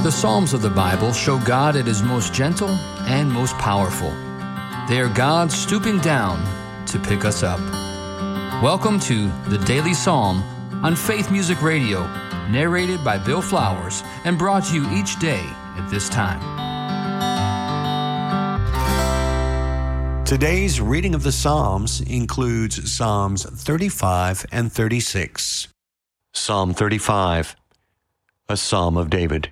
The Psalms of the Bible show God at His most gentle and most powerful. They are God stooping down to pick us up. Welcome to the Daily Psalm on Faith Music Radio, narrated by Bill Flowers and brought to you each day at this time. Today's reading of the Psalms includes Psalms 35 and 36. Psalm 35, a Psalm of David.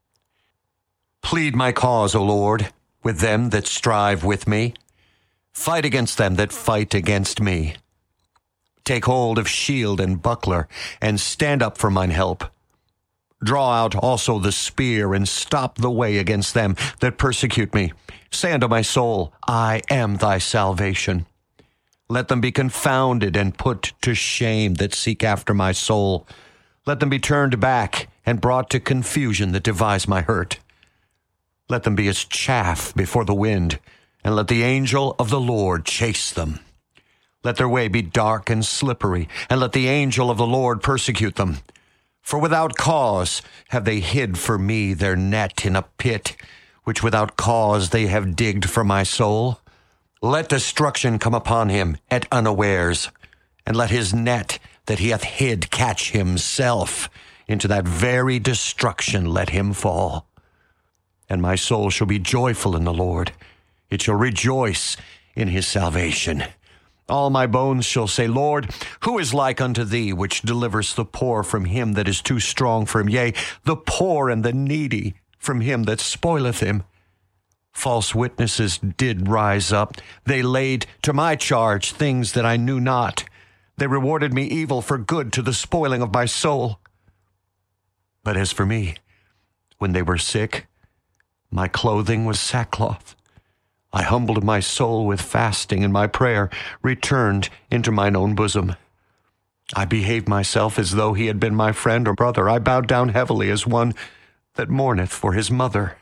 Plead my cause, O Lord, with them that strive with me. Fight against them that fight against me. Take hold of shield and buckler, and stand up for mine help. Draw out also the spear, and stop the way against them that persecute me. Say unto my soul, I am thy salvation. Let them be confounded and put to shame that seek after my soul. Let them be turned back and brought to confusion that devise my hurt. Let them be as chaff before the wind, and let the angel of the Lord chase them. Let their way be dark and slippery, and let the angel of the Lord persecute them. For without cause have they hid for me their net in a pit, which without cause they have digged for my soul. Let destruction come upon him at unawares, and let his net that he hath hid catch himself. Into that very destruction let him fall. And my soul shall be joyful in the Lord. It shall rejoice in his salvation. All my bones shall say, Lord, who is like unto thee, which delivers the poor from him that is too strong for him, yea, the poor and the needy from him that spoileth him? False witnesses did rise up. They laid to my charge things that I knew not. They rewarded me evil for good to the spoiling of my soul. But as for me, when they were sick, my clothing was sackcloth. I humbled my soul with fasting, and my prayer returned into mine own bosom. I behaved myself as though he had been my friend or brother. I bowed down heavily as one that mourneth for his mother.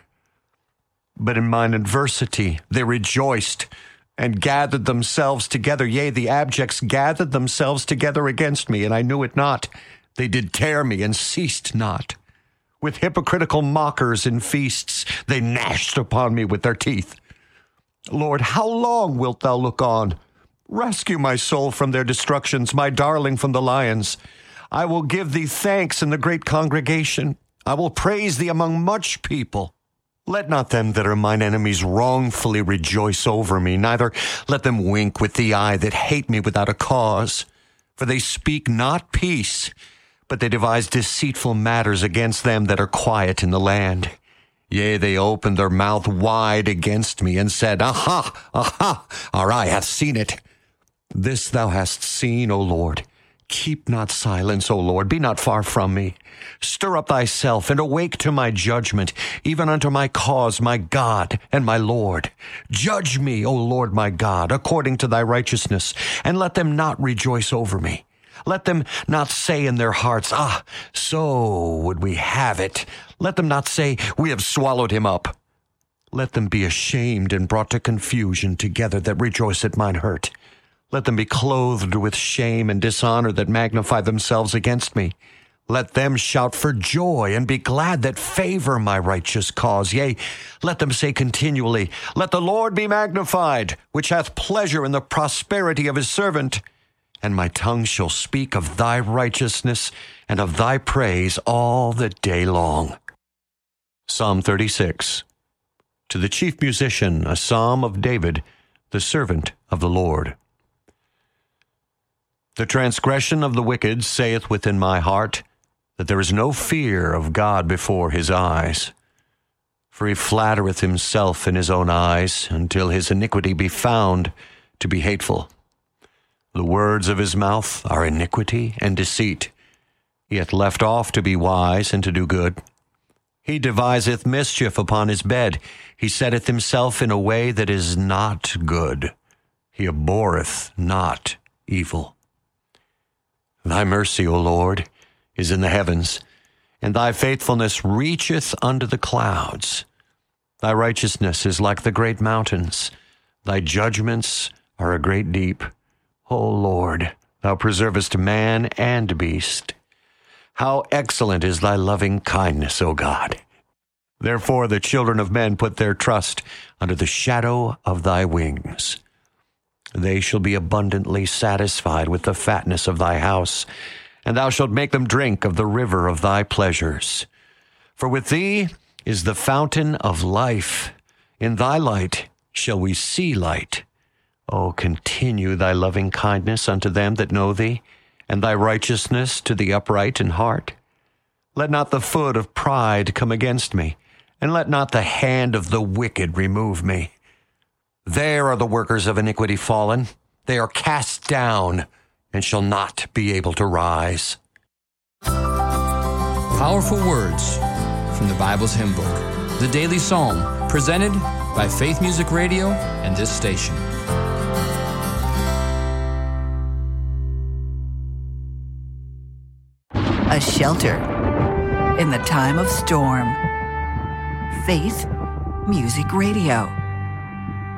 But in mine adversity they rejoiced and gathered themselves together. Yea, the abjects gathered themselves together against me, and I knew it not. They did tear me and ceased not. With hypocritical mockers in feasts they gnashed upon me with their teeth. Lord, how long wilt thou look on? Rescue my soul from their destructions, my darling from the lions. I will give thee thanks in the great congregation. I will praise thee among much people. Let not them that are mine enemies wrongfully rejoice over me, neither let them wink with the eye that hate me without a cause. For they speak not peace, but they devise deceitful matters against them that are quiet in the land. Yea, they opened their mouth wide against me, and said, Aha, aha, our eye hath seen it. This thou hast seen, O Lord. Keep not silence, O Lord, be not far from me. Stir up thyself, and awake to my judgment, even unto my cause, my God and my Lord. Judge me, O Lord my God, according to thy righteousness, and let them not rejoice over me. Let them not say in their hearts, Ah, so would we have it. Let them not say, We have swallowed him up. Let them be ashamed and brought to confusion together that rejoice at mine hurt. Let them be clothed with shame and dishonor that magnify themselves against me. Let them shout for joy and be glad that favor my righteous cause. Yea, let them say continually, Let the Lord be magnified, which hath pleasure in the prosperity of his servant. And my tongue shall speak of thy righteousness and of thy praise all the day long. Psalm 36. To the chief musician, a psalm of David, the servant of the Lord. The transgression of the wicked saith within my heart, that there is no fear of God before his eyes. For he flattereth himself in his own eyes, until his iniquity be found to be hateful. The words of his mouth are iniquity and deceit. He hath left off to be wise and to do good. He deviseth mischief upon his bed. He setteth himself in a way that is not good. He abhorreth not evil. Thy mercy, O Lord, is in the heavens, and thy faithfulness reacheth unto the clouds. Thy righteousness is like the great mountains. Thy judgments are a great deep. O Lord, thou preservest man and beast. How excellent is thy loving kindness, O God! Therefore the children of men put their trust under the shadow of thy wings. They shall be abundantly satisfied with the fatness of thy house, and thou shalt make them drink of the river of thy pleasures. For with thee is the fountain of life. In thy light shall we see light. O continue thy loving kindness unto them that know thee, and thy righteousness to the upright in heart. Let not the foot of pride come against me, and let not the hand of the wicked remove me. There are the workers of iniquity fallen. They are cast down, and shall not be able to rise. Powerful words from the Bible's hymn book, the Daily Psalm, presented by Faith Music Radio and this station. A shelter in the time of storm. Faith Music Radio.